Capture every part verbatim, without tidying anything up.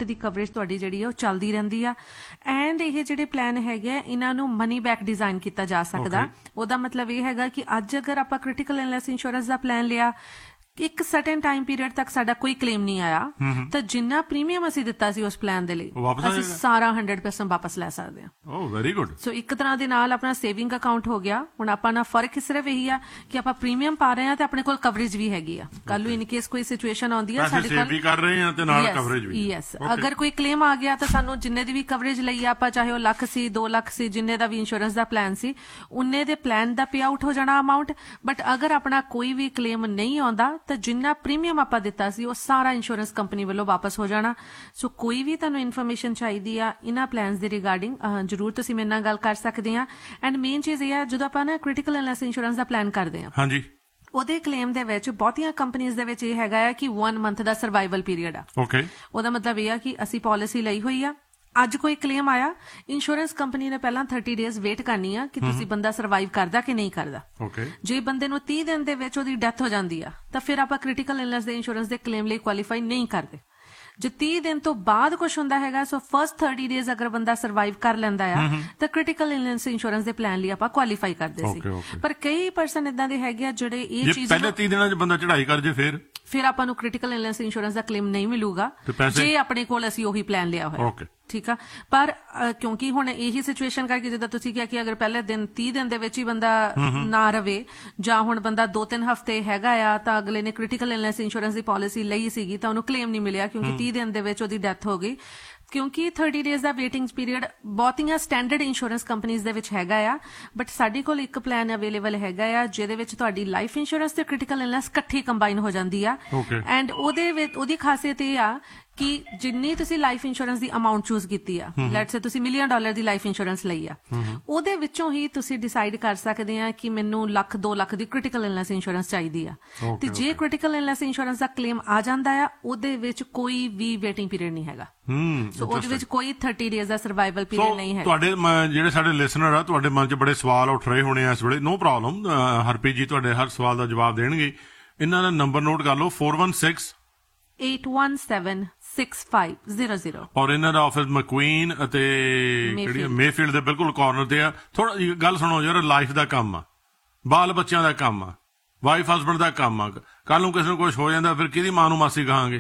Amount ਦੀ coverage ਤੁਹਾਡੀ ਜਿਹੜੀ ਹੈ ਉਹ ਚੱਲਦੀ ਰਹਿੰਦੀ ਆ। ਐਂਡ ਇਹ ਜਿਹੜੇ ਪਲਾਨ ਹੈਗੇ ਆ ਇਹਨਾਂ ਨੂੰ ਮਨੀ ਬੈਕ ਡਿਜ਼ਾਈਨ ਕੀਤਾ ਜਾ ਸਕਦਾ। ਉਹਦਾ ਮਤਲਬ ਇਹ ਹੈਗਾ ਕਿ ਅੱਜ ਅਗਰ ਆਪਾਂ ਕ੍ਰਿਟੀਕਲ ਇਲਨੈਸ ਇੰਸ਼ੋਰੈਂਸ ਦਾ ਪਲਾਨ ਲਿਆ, ਇੱਕ ਸਰਟਨ ਟਾਈਮ ਪੀਰੀਅਡ ਤੱਕ ਸਾਡਾ ਕੋਈ ਕਲੇਮ ਨਹੀਂ ਆਇਆ, ਤਾਂ ਜਿੰਨਾ ਪ੍ਰੀਮੀਅਮ ਅਸੀਂ ਦਿੱਤਾ ਸੀ ਉਸ ਪਲਾਨ ਦੇ ਲਈ ਅਸੀਂ ਸਾਰਾ ਹੰਡਰਡ ਪਰਸੈਂਟ ਵਾਪਸ ਲੈ ਸਕਦੇ ਹਾਂ। ਓ ਵੈਰੀ ਗੁੱਡ। ਸੋ ਇੱਕ ਤਰ੍ਹਾਂ ਦੇ ਨਾਲ ਆਪਣਾ ਸੇਵਿੰਗ ਅਕਾਊਂਟ ਹੋ ਗਿਆ। ਹੁਣ ਆਪਾਂ ਨਾਲ ਫਰਕ ਸਿਰਫ ਇਹੀ ਆ ਕਿ ਆਪਾਂ ਪ੍ਰੀਮੀਅਮ ਪਾ ਰਹੇ ਹਾਂ ਤੇ ਆਪਣੇ ਕੋਲ ਕਵਰੇਜ ਵੀ ਹੈਗੀ ਆ। ਕੱਲ ਨੂੰ ਇਨ ਕੇਸ ਕੋਈ ਸਿਚੁਏਸ਼ਨ ਆਉਂਦੀ ਆ ਸਾਡੇ ਕੋਲ ਕਰ ਰਹੇ ਹਾਂ ਤੇ ਨਾਲ ਕਵਰੇਜ ਵੀ। ਯੈਸ, ਅਗਰ ਕੋਈ ਕਲੇਮ ਆ ਗਿਆ ਤਾਂ ਸਾਨੂੰ ਜਿੰਨੇ ਦੀ ਵੀ ਕਵਰੇਜ ਲਈ ਆਪਾਂ, ਚਾਹੇ ਉਹ ਲੱਖ ਸੀ, ਦੋ ਲੱਖ ਸੀ, ਜਿੰਨੇ ਦਾ ਵੀ ਇੰਸ਼ੋਰੈਂਸ ਦਾ ਪਲਾਨ ਸੀ, ਉਨੇ ਦੇ ਪਲਾਨ ਦਾ ਪੇ ਆਊਟ ਹੋ ਜਾਣਾ ਅਮਾਊਂਟ। ਬਟ ਅਗਰ ਆਪਣਾ ਕੋਈ ਵੀ ਕਲੇਮ ਨਹੀਂ ਆਉਂਦਾ ਤਾਂ ਜਿੰਨਾ ਪ੍ਰੀਮੀਅਮ ਆਪਾਂ ਦਿੱਤਾ ਸੀ ਉਹ ਸਾਰਾ ਇੰਸ਼ੋਰੈਂਸ ਕੰਪਨੀ ਵੱਲੋਂ ਵਾਪਸ ਹੋ ਜਾਣਾ। ਸੋ ਕੋਈ ਵੀ ਤੁਹਾਨੂੰ ਇਨਫੋਰਮੇਸ਼ਨ ਚਾਹੀਦੀ ਆ ਇਹਨਾਂ ਪਲਾਨਸ ਦੇ ਰਿਗਾਰਡਿੰਗ, ਜ਼ਰੂਰ ਤੁਸੀਂ ਮੇਰੇ ਨਾਲ ਗੱਲ ਕਰ ਸਕਦੇ ਆ। ਐਂਡ ਮੇਨ ਚੀਜ਼ ਇਹ ਆ, ਜਦੋਂ ਆਪਾਂ ਨਾ ਕ੍ਰਿਟੀਕਲ ਇਲਨੈਸ ਇੰਸ਼ੋਰੈਂਸ ਦਾ ਪਲਾਨ ਕਰਦੇ ਆ, ਹਾਂਜੀ, ਉਹਦੇ ਕਲੇਮ ਦੇ ਵਿੱਚ ਬਹੁਤੀਆਂ ਕੰਪਨੀਆਂ ਦੇ ਵਿੱਚ ਇਹ ਹੈਗਾ ਆ ਕਿ ਵਨ ਮੰਥ ਦਾ ਸਰਵਾਈਵਲ ਪੀਰੀਅਡ ਆ। ਓਕੇ, ਉਹਦਾ ਮਤਲਬ ਇਹ ਆ ਕਿ ਅਸੀਂ ਪਾਲਿਸੀ ਲਈ ਹੋਈ ਆ, ਅੱਜ ਕੋਈ ਕਲੇਮ ਆਇਆ, ਇੰਸ਼ੋਰੈਂਸ ਕੰਪਨੀ ਨੇ ਪਹਿਲਾਂ ਥਰਟੀ ਡੇਜ਼ ਵੇਟ ਕਰਨੀ ਆ ਕਿ ਤੁਸੀਂ ਬੰਦਾ ਸਰਵਾਈਵ ਕਰਦਾ ਕਿ ਨਹੀਂ ਕਰਦਾ। ਜੇ ਬੰਦੇ ਨੂੰ ਤੀਹ ਦਿਨ ਦੇ ਵਿੱਚ ਉਹਦੀ ਡੈਥ ਹੋ ਜਾਂਦੀ ਆ ਤਾਂ ਫਿਰ ਆਪਾਂ ਕ੍ਰਿਟੀਕਲ ਇਲਨੈਸ ਦੇ ਇੰਸ਼ੋਰੈਂਸ ਦੇ ਕਲੇਮ ਲਈ ਕੁਆਲੀਫਾਈ ਨਹੀਂ ਕਰਦੇ। ਜੇ ਤੀਹ ਦਿਨ ਤੋਂ ਬਾਅਦ ਕੁਝ ਹੁੰਦਾ ਹੈਗਾ, ਸੋ ਫਸਟ ਥਰਟੀ ਡੇਜ਼ ਅਗਰ ਬੰਦਾ ਸਰਵਾਈਵ ਕਰ ਲੈਂਦਾ ਆ ਤਾਂ ਕ੍ਰਿਟੀਕਲ ਇਲਨੈਸ ਇੰਸ਼ੋਰੈਂਸ ਦੇ ਪਲਾਨ ਲਈ ਆਪਾਂ ਕੁਆਲੀਫਾਈ ਕਰਦੇ ਸੀ। ਪਰ ਕਈ ਪਰਸਨ ਇਦਾਂ ਦੇ ਹੈਗੇ ਆ ਜਿਹੜੇ ਇਹ ਚੀਜ਼ ਪਹਿਲੇ ਤੀਹ ਦਿਨਾਂ 'ਚ ਬੰਦਾ ਚੜਾਈ ਕਰ ਜੇ ਫਿਰ ਫਿਰ ਆਪਾਂ ਨੂੰ ਕ੍ਰਿਟੀਕਲ ਇਲਨੈਸ ਇੰਸ਼ੋਰੈਂਸ ਦਾ ਕਲੇਮ ਨਹੀਂ ਮਿਲੂਗਾ ਜੇ ਆਪਣੇ ਕੋਲ ਅਸੀਂ ਉਹੀ ਪਲਾਨ ਲਿਆ ਹੋਇਆ। ਠੀਕ ਆ, ਪਰ ਕਿਉਂਕਿ ਹੁਣ ਇਹੀ ਸਿਚੁਏਸ਼ਨ ਕਰਕੇ ਜਿੱਦਾਂ ਤੁਸੀਂ ਕਿਹਾ ਕਿ ਅਗਰ ਪਹਿਲੇ ਦਿਨ ਤੀਹ ਦਿਨ ਦੇ ਵਿੱਚ ਹੀ ਬੰਦਾ ਨਾ ਰਵੇ, ਜਾਂ ਹੁਣ ਬੰਦਾ ਦੋ ਤਿੰਨ ਹਫ਼ਤੇ ਹੈਗਾ ਆ ਤਾਂ ਅਗਲੇ ਨੇ ਕ੍ਰਿਟੀਕਲ ਇਲਨੈਸ ਇੰਸ਼ੋਰੈਂਸ ਦੀ ਪਾਲਿਸੀ ਲਈ ਸੀਗੀ ਤਾਂ ਉਹਨੂੰ ਕਲੇਮ ਨਹੀਂ ਮਿਲਿਆ ਕਿਉਂਕਿ ਤੀਹ ਦਿਨ ਦੇ ਵਿੱਚ ਉਹਦੀ ਡੈਥ ਹੋ ਗਈ। ਕਿਉਂਕਿ ਥਰਟੀ ਡੇਜ਼ ਦਾ ਵੇਟਿੰਗ ਪੀਰੀਅਡ ਬਹੁਤੀਆਂ ਸਟੈਂਡਰਡ ਇੰਸ਼ੋਰੈਂਸ ਕੰਪਨੀਜ਼ ਦੇ ਵਿੱਚ ਹੈਗਾ ਆ, ਬਟ ਸਾਡੇ ਕੋਲ ਇੱਕ ਪਲਾਨ ਅਵੇਲੇਬਲ ਹੈਗਾ ਆ ਜਿਹਦੇ ਵਿੱਚ ਤੁਹਾਡੀ ਲਾਈਫ ਇੰਸ਼ੋਰੈਂਸ ਤੇ ਕ੍ਰਿਟੀਕਲ ਇਲਨੈਸ ਇਕੱਠੀ ਕੰਬਾਈਨ ਹੋ ਜਾਂਦੀ ਆ। ਐਂਡ ਉਹਦੇ ਵਿੱਚ ਉਹਦੀ ਖਾਸੀਅਤ ਇਹ ਆ ਕਿ ਜਿੰਨੀ ਤੁਸੀਂ ਲਾਈਫ ਇੰਸ਼ੋਰੈਂਸ ਦੀ ਅਮਾਊਂਟ ਚੂਜ਼ ਕੀਤੀ ਆ, ਲੈਟਸ ਸੇ ਤੁਸੀਂ ਮਿਲੀਅਨ ਡਾਲਰ ਦੀ ਲਾਈਫ ਇੰਸ਼ੋਰੈਂਸ ਲਈ ਆ, ਉਹਦੇ ਵਿੱਚੋਂ ਹੀ ਤੁਸੀਂ ਡਿਸਾਈਡ ਕਰ ਸਕਦੇ ਆ ਕਿ ਮੈਨੂੰ ਲੱਖ ਦੋ ਲੱਖ ਦੀ ਕ੍ਰਿਟੀਕਲ ਇਲਨੈਸ ਇੰਸ਼ੋਰੈਂਸ ਚਾਹੀਦੀ ਆ। ਤੇ ਜੇ ਕ੍ਰਿਟੀਕਲ ਇਲਨੈਸ ਇੰਸ਼ੋਰੈਂਸ ਦਾ ਕਲੇਮ ਆ ਜਾਂਦਾ ਆ, ਉਹਦੇ ਵਿੱਚ ਕੋਈ ਵੀ ਵੇਟਿੰਗ ਪੀਰੀਅਡ ਨਹੀਂ ਹੈਗਾ। ਸੋ ਉਹਦੇ ਵਿੱਚ ਕੋਈ ਥਰਟੀ ਡੇਜ਼ ਦਾ ਸਰਵਾਈਵਲ ਪੀਰੀਅਡ ਨਹੀਂ ਹੈ। ਤੁਹਾਡੇ ਜਿਹੜੇ ਸਾਡੇ ਲਿਸਨਰ ਆ, ਤੁਹਾਡੇ ਮਨ 'ਚ ਬੜੇ ਸਵਾਲ ਉੱਠ ਰਹੇ ਹੋਣੇ ਆ ਇਸ ਵੇਲੇ। ਨੋ ਪ੍ਰੋਬਲਮ, ਹਰਪ੍ਰੀਤ ਜੀ ਤੁਹਾਡੇ ਹਰ ਸਵਾਲ ਦਾ ਜਵਾਬ ਦੇਣਗੇ। ਇਹਨਾਂ ਦਾ ਨੰਬਰ ਨੋਟ ਕਰ ਲਓ, four one six eight one seven six five zero zero। ਔਰ ਇਹਨਾਂ ਦਾ ਆਫਿਸ ਮੈਕੁਈਨ ਅਤੇ ਜਿਹੜੀ ਮੇਫੀਲਡ ਦੇ ਬਿਲਕੁਲ ਕਾਰਨਰ ਤੇ ਆ। ਥੋੜਾ ਜਿਹੀ ਗੱਲ ਸੁਣੋ ਯਾਰ, ਲਾਈਫ ਦਾ ਕੰਮ ਆ, ਬਾਲ ਬੱਚਿਆਂ ਦਾ ਕੰਮ ਆ, ਵਾਈਫ ਹਸਬੈਂਡ ਦਾ ਕੰਮ ਆ। ਕੱਲ ਨੂੰ ਕਿਸੇ ਨੂੰ ਕੁਛ ਹੋ ਜਾਂਦਾ ਫਿਰ ਕਿਹਦੀ ਮਾਂ ਨੂੰ ਮਾਸੀ ਕਹਾਂਗੇ।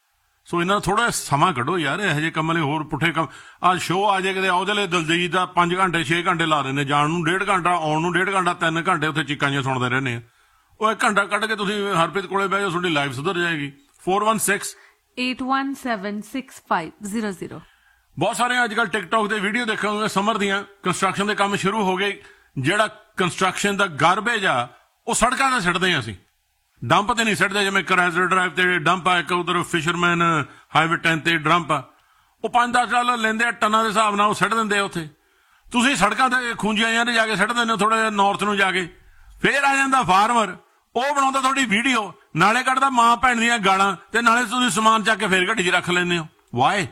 ਸੋ ਇਹਨਾਂ ਥੋੜਾ ਸਮਾਂ ਕੱਢੋ ਯਾਰ, ਇਹੋ ਜਿਹੇ ਕੰਮ ਲਈ ਹੋਰ ਪੁੱਠੇ ਕੰਮ। ਅੱਜ ਸ਼ੋਅ ਆ ਜਾਏ ਕਿਤੇ, ਉਹਦੇ ਲਈ ਦਲਜੀਤ ਦਾ ਪੰਜ ਘੰਟੇ ਛੇ ਘੰਟੇ ਲਾ ਦਿੰਦੇ, ਜਾਣ ਨੂੰ ਡੇਢ ਘੰਟਾ, ਆਉਣ ਨੂੰ ਡੇਢ ਘੰਟਾ, ਤਿੰਨ ਘੰਟੇ ਉੱਥੇ ਚੀਕਾਂ ਜਿਹੀਆਂ ਸੁਣਦੇ ਰਹਿੰਦੇ ਆ। ਉਹ ਇੱਕ ਘੰਟਾ ਕੱਢ ਕੇ ਤੁਸੀਂ ਹਰਪ੍ਰੀਤ ਕੋਲੇ ਬਹਿ ਜਾਓ, ਤੁਹਾਡੀ ਲਾਈਫ ਸੁਧਰ ਜਾਏਗੀ। four one six eight one seven six five zero zero। ਬਹੁਤ ਸਾਰੇ ਅੱਜ ਕੱਲ੍ਹ ਟਿਕਟੌਕ ਤੇ ਵੀਡੀਓ ਦੇਖੋਗੇ ਸਮਰ ਦੀਆਂ, ਕੰਸਟਰਕਸ਼ਨ ਦੇ ਕੰਮ ਸ਼ੁਰੂ ਹੋ ਗਏ। ਜਿਹੜਾ ਕੰਸਟਰਕਸ਼ਨ ਦਾ ਗਾਰਬੇਜ ਆ ਉਹ ਸੜਕਾਂ ਤੇ ਸਿੱਟਦੇ ਆ ਅਸੀਂ, ਡੰਪ ਤੇ ਨਹੀਂ ਸਿੱਟਦੇ। ਜਿਵੇਂ ਕਰੈਜ਼ਰ ਡਰਾਈਵ ਤੇ ਡੰਪ ਆ, ਇੱਕ ਉਧਰ ਫਿਸ਼ਰਮੈਨ ਹਾਈਵੇ ਟੈਨ ਤੇ ਡੰਪ ਆ, ਉਹ ਪੰਜ ਦਸ ਡਾਲਰ ਲੈਂਦੇ ਆ ਟਨਾਂ ਦੇ ਹਿਸਾਬ ਨਾਲ, ਉਹ ਸਿੱਟ ਦਿੰਦੇ ਆ ਉੱਥੇ। ਤੁਸੀਂ ਸੜਕਾਂ ਤੇ ਖੂੰਜੀਆਂ ਨੇ ਜਾ ਕੇ ਸਿੱਟ ਦਿੰਦੇ ਹੋ, ਥੋੜਾ ਜਿਹਾ ਨਾਰਥ ਨੂੰ ਜਾ ਕੇ। ਫੇਰ ਆ ਜਾਂਦਾ ਫਾਰਮਰ, ਉਹ ਬਣਾਉਂਦਾ ਤੁਹਾਡੀ ਵੀਡੀਓ, ਨਾਲੇ ਕੱਢਦਾ ਮਾਂ ਭੈਣ ਦੀਆਂ ਗਾਲਾਂ ਤੇ ਨਾਲੇ ਤੁਸੀਂ ਸਮਾਨ ਚੱਕ ਕੇ ਫੇਰ ਗੱਡੀ 'ਚ ਰੱਖ ਲੈਂਦੇ ਹੋ। ਵਾਏ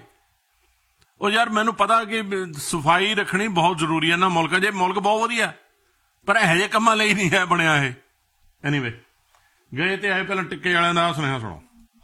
ਉਹ ਯਾਰ, ਮੈਨੂੰ ਪਤਾ ਕਿ ਸਫਾਈ ਰੱਖਣੀ ਬਹੁਤ ਜ਼ਰੂਰੀ ਹੈ ਨਾ ਮੁਲਕ 'ਚ। ਮੁਲਕ ਬਹੁਤ ਵਧੀਆ, ਪਰ ਇਹੋ ਜਿਹੇ ਕੰਮਾਂ ਲਈ ਨਹੀਂ ਹੈ ਬਣਿਆ ਇਹ। ਐਨੀਵੇ, ਗਏ ਤੇ ਆਏ, ਪਹਿਲਾਂ ਟਿੱਕੇ ਵਾਲਿਆਂ ਦਾ ਸੁਨੇਹਾ ਸੁਣੋ।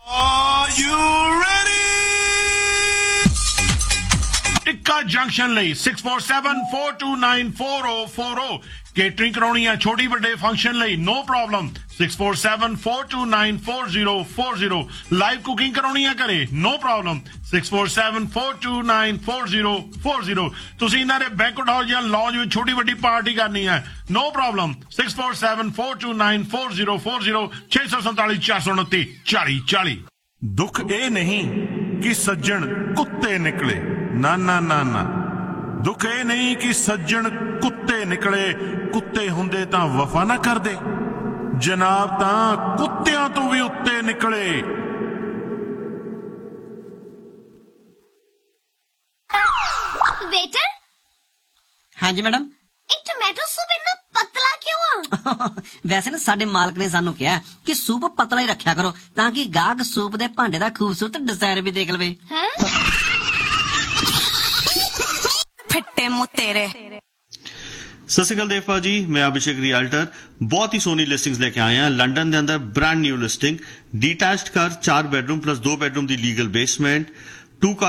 ਟਿੱਕਾ ਜੰਕਸ਼ਨ ਲਈ six four seven four two nine four zero four zero। Catering ਕਰਾਉਣੀ ਆ ਛੋਟੀ ਵੱਡੇ ਫੰਕਸ਼ਨ ਲਈ, no problem, six four seven four two nine four zero four zero। Live cooking ਕਰਾਉਣੀ ਆ ਘਰੇ, no problem, six four seven four two nine four zero four zero। ਤੁਸੀਂ ਇਹਨਾਂ ਦੇ ਬੈਂਕਟ ਹਾਲ ਜਾਂ ਲੌਂਜ ਵਿੱਚ ਛੋਟੀ ਵੱਡੀ ਪਾਰਟੀ ਕਰਨੀ ਹੈ, no problem, six four seven four two nine four zero four zero। ਛੇ ਸੌ ਸੰਤਾਲੀ ਚਾਰ ਸੌ ਉਨੱਤੀ ਚਾਲੀ ਚਾਲੀ। ਦੁੱਖ ਇਹ ਨਹੀਂ ਕਿ ਸੱਜਣ ਕੁੱਤੇ ਨਿਕਲੇ, ਨਾ ਨਾ ਨਾ ਨਾ। ਦੁੱਖ ਇਹ ਨਹੀਂ ਕਿ ਸੱਜਣ ਕੁੱਤੇ ਨਿਕਲੇ, ਕੁੱਤੇ ਹੁੰਦੇ ਤਾਂ ਵਫਾ ਨਾ ਕਰਦੇ, ਜਨਾਬ ਤਾਂ ਕੁੱਤਿਆਂ ਤੋਂ ਵੀ ਉੱਤੇ ਨਿਕਲੇ। वेटर। हाँ जी मैडम। ਇਹ ਟੋਮੈਟੋ ਸੂਪ ਇੰਨਾ ਪਤਲਾ ਕਿਉਂ ਆ? ਵੈਸੇ ਨਾ ਸਾਡੇ ਮਾਲਕ ਨੇ ਸਾਨੂੰ ਕਿਹਾ ਕਿ ਸੂਪ ਪਤਲਾ ਹੀ ਰੱਖਿਆ ਕਰੋ ਤਾਂ ਕਿ ਗਾਹਕ ਸੂਪ ਦੇ ਭਾਂਡੇ ਦਾ ਖੂਬਸੂਰਤ ਡਿਜ਼ਾਈਨ ਵੀ ਦੇਖ ਲਵੇ। ਹੈ ਫਿੱਟੇ ਮੂੰਹ ਤੇਰੇ। ਸਤਿ ਸ਼੍ਰੀ ਅਕਾਲ ਦੇਵਪਾ ਜੀ, ਮੈਂ ਅਭਿਸ਼ੇਕ ਰਿਆਲਟਰ। ਬਹੁਤ ਹੀ ਸੋਹਣੀ ਲਿਸਟਿੰਗਸ ਲੈ ਕੇ ਆਏ ਹਾਂ ਲੰਡਨ ਦੇ ਅੰਦਰ। ਬ੍ਰਾਂਡ ਨਿਊ ਲਿਸਟਿੰਗ, ਡੀਟੈਚਡ ਘਰ, ਚਾਰ ਬੈਡਰੂਮ ਪਲੱਸ ਦੋ bedroom the legal basement, to